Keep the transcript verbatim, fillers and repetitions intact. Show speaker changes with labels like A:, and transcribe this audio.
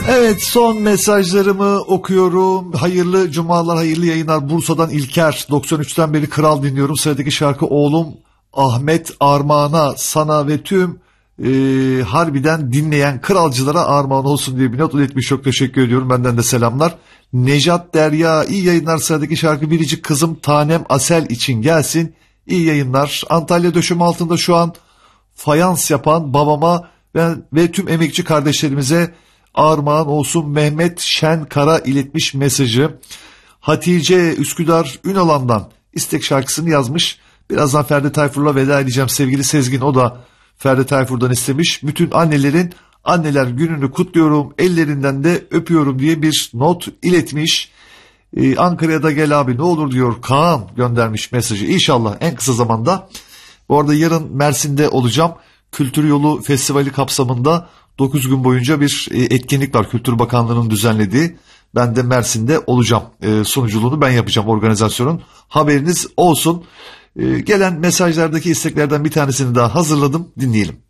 A: Evet, son mesajlarımı okuyorum. Hayırlı cumalar, hayırlı yayınlar. Bursa'dan İlker. doksan üçten beri Kral dinliyorum. Sıradaki şarkı oğlum Ahmet Armağan'a, sana ve tüm e, harbiden dinleyen kralcılara armağan olsun diye bir not iletmiş. Çok teşekkür ediyorum. Benden de selamlar. Nejat Derya, iyi yayınlar. Sıradaki şarkı biricik kızım Tanem Asel için gelsin. İyi yayınlar. Antalya döşeme altında şu an fayans yapan babama ve, ve tüm emekçi kardeşlerimize armağan olsun. Mehmet Şenkara iletmiş mesajı. Hatice Üsküdar Ünalan'dan istek şarkısını yazmış. Birazdan Ferdi Tayfur'la veda edeceğim. Sevgili Sezgin, o da Ferdi Tayfur'dan istemiş. Bütün annelerin anneler gününü kutluyorum, ellerinden de öpüyorum diye bir not iletmiş. Ee, Ankara'ya da gel abi ne olur diyor Kaan, göndermiş mesajı. İnşallah en kısa zamanda. Bu arada yarın Mersin'de olacağım. Kültür Yolu Festivali kapsamında dokuz gün boyunca bir etkinlik var. Kültür Bakanlığı'nın düzenlediği. Ben de Mersin'de olacağım. E, sunuculuğunu ben yapacağım organizasyonun. Haberiniz olsun. E, gelen mesajlardaki isteklerden bir tanesini daha hazırladım. Dinleyelim.